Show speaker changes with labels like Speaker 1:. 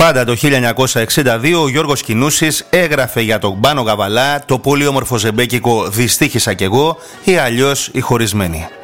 Speaker 1: Πάντα το 1962 ο Γιώργος Κινούσης έγραφε για τον Πάνο Γαβαλά το πολύ όμορφο ζεμπέκικο «Δυστύχησα κι εγώ» ή αλλιώς «Οι χωρισμένοι».